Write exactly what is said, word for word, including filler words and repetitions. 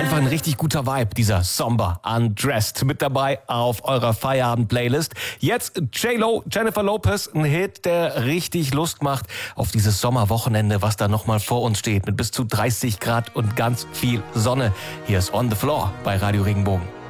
Einfach ein richtig guter Vibe, dieser Somber Undressed, mit dabei auf eurer Feierabend-Playlist. Jetzt J-Lo, Jennifer Lopez, ein Hit, der richtig Lust macht auf dieses Sommerwochenende, was da nochmal vor uns steht, mit bis zu dreißig Grad und ganz viel Sonne. Hier ist On the Floor bei Radio Regenbogen.